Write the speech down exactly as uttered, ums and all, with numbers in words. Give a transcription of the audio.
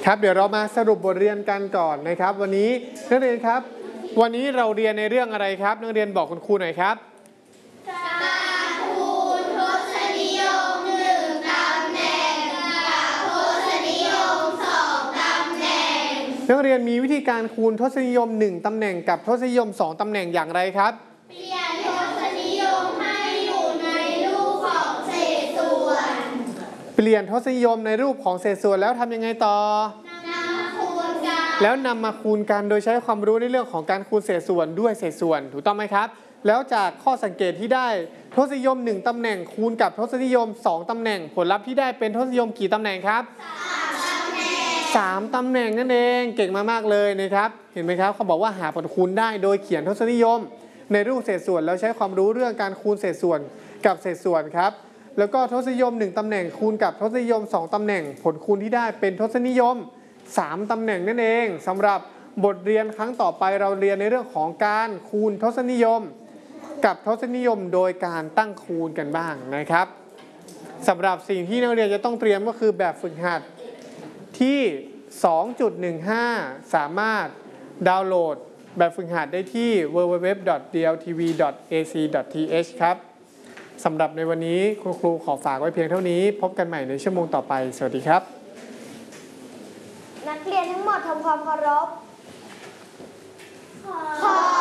ครับเดี๋ยวเรามาสรุปบทเรียนกันก่อนนะครับวันนี้นักเรียนครับวันนี้เราเรียนในเรื่องอะไรครับนักเรียนบอกคุณครูหน่อยครับการคูณทศนิยมหนึ่งตำแหน่งกับทศนิยมสองตำแหน่งนักเรียนมีวิธีการคูณทศนิยมหนึ่งตำแหน่งกับทศนิยมสองตำแหน่งอย่างไรครับเปลี่ยนทศนิยมให้อยู่ในรูปของเศษส่วนเปลี่ยนทศนิยมในรูปของเศษส่วนแล้วทำยังไงต่อนำมาคูณกันแล้วนำมาคูณกันโดยใช้ความรู้ในเรื่องของการคูณเศษส่วนด้วยเศษส่วนถูกต้องไหมครับแล้วจากข้อสังเกตที่ได้ทศนิยมหนึ่งตำแหน่งคูณกับทศนิยมสองตำแหน่งผลลัพธ์ที่ได้เป็นทศนิยมกี่ตำแหน่งครับสามตำแหน่งนั่นเองเก่งมากๆเลยนะครับเห็นไหมครับเขาบอกว่าหาผลคูณได้โดยเขียนทศนิยมในรูปเศษส่วนแล้วใช้ความรู้เรื่องการคูณเศษส่วนกับเศษส่วนครับแล้วก็ทศนิยมหนึ่งตำแหน่งคูณกับทศนิยมสองตำแหน่งผลคูณที่ได้เป็นทศนิยมสามตำแหน่งนั่นเองสำหรับบทเรียนครั้งต่อไปเราเรียนในเรื่องของการคูณทศนิยมกับทศนิยมโดยการตั้งคูณกันบ้างนะครับสำหรับสิ่งที่นักเรียนจะต้องเตรียมก็คือแบบฝึกหัดที่ สองจุดหนึ่งห้า สามารถดาวน์โหลดแบบฝึกหัดได้ที่ ดับเบิลยู ดับเบิลยู ดับเบิลยู ดอท ดี แอล ที วี ดอท เอ ซี ดอท ที เอช ครับสำหรับในวันนี้คุณครูขอฝากไว้เพียงเท่านี้พบกันใหม่ในชั่วโมงต่อไปสวัสดีครับนักเรียนทั้งหมดทำความเคารพขอ